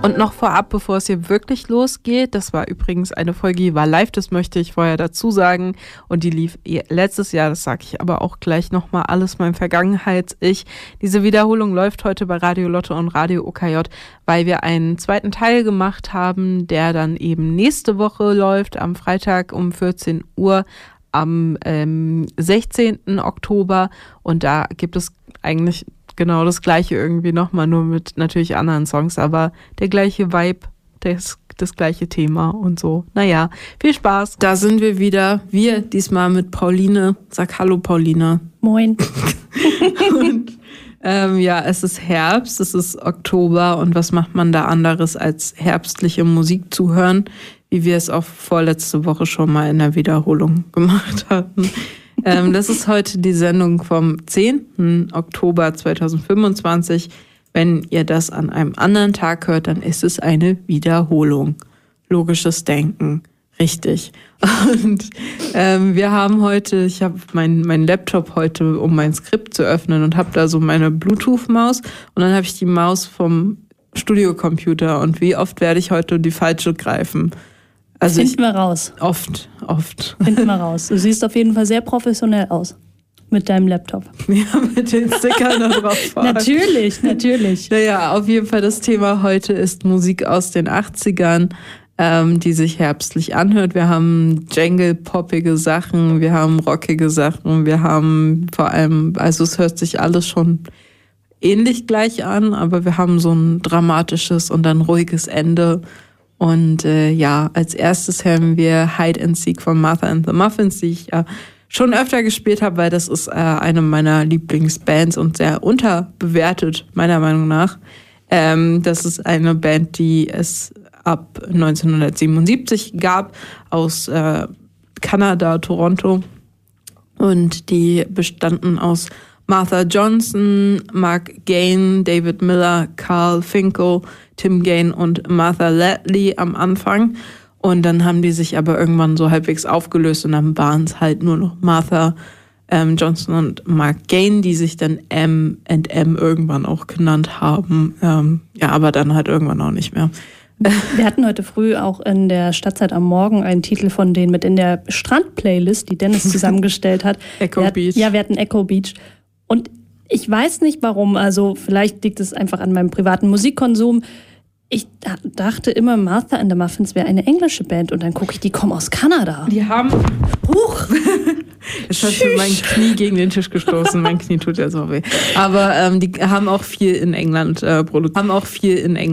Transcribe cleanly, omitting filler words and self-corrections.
Und noch vorab, bevor es hier wirklich losgeht, das war übrigens eine Folge, die war live, das möchte ich vorher dazu sagen. Und die lief letztes Jahr, das sage ich aber auch gleich nochmal, alles mein Vergangenheits-Ich. Diese Wiederholung läuft heute bei Radio Lotte und Radio OKJ, weil wir einen zweiten Teil gemacht haben, der dann eben nächste Woche läuft, am Freitag um 14 Uhr, am 16. Oktober. Und da gibt es eigentlich genau das Gleiche irgendwie nochmal, nur mit natürlich anderen Songs, aber der gleiche Vibe, das gleiche Thema und so. Naja, viel Spaß. Da sind wir wieder. Wir diesmal mit Pauline. Sag Hallo, Pauline. Moin. Und ja, es ist Herbst, es ist Oktober und was macht man da anderes als herbstliche Musik zu hören, wie wir es auch vorletzte Woche schon mal in der Wiederholung gemacht hatten. Das ist heute die Sendung vom 10. Oktober 2025. Wenn ihr das an einem anderen Tag hört, dann ist es eine Wiederholung. Logisches Denken. Richtig. Und wir haben heute, ich habe meinen Laptop heute, um mein Skript zu öffnen und habe da so meine Bluetooth-Maus und dann habe ich die Maus vom Studiocomputer und wie oft werde ich heute die falsche greifen? Also Finden wir raus. Oft. Finden wir raus. Du siehst auf jeden Fall sehr professionell aus. Mit deinem Laptop. Ja, mit den Stickern da drauf. Natürlich. Naja, auf jeden Fall das Thema heute ist Musik aus den 80ern, die sich herbstlich anhört. Wir haben jangle-poppige Sachen, wir haben rockige Sachen, wir haben vor allem, also es hört sich alles schon ähnlich gleich an, aber wir haben so ein dramatisches und dann ruhiges Ende. Und ja, als erstes hören wir Hide and Seek von Martha and the Muffins, die ich ja schon öfter gespielt habe, weil das ist eine meiner Lieblingsbands und sehr unterbewertet, meiner Meinung nach. Das ist eine Band, die es ab 1977 gab, aus Kanada, Toronto. Und die bestanden aus Martha Johnson, Mark Gain, David Miller, Carl Finkel, Tim Gain und Martha Ledley am Anfang. Und dann haben die sich aber irgendwann so halbwegs aufgelöst und dann waren es halt nur noch Martha Johnson und Mark Gain, die sich dann M&M irgendwann auch genannt haben. Ja, aber dann halt irgendwann auch nicht mehr. Wir hatten heute früh auch in der Stadtzeit am Morgen einen Titel von denen mit in der Strand-Playlist, die Dennis zusammengestellt hat. Echo Beach. Ja, wir hatten Echo Beach. Und ich weiß nicht warum, also vielleicht liegt es einfach an meinem privaten Musikkonsum. Ich dachte immer, Martha and the Muffins wäre eine englische Band und dann gucke ich, die kommen aus Kanada. Die haben... Huch! Jetzt hast du mein Knie gegen den Tisch gestoßen. Mein Knie tut ja so weh. Aber die haben auch viel in England produziert.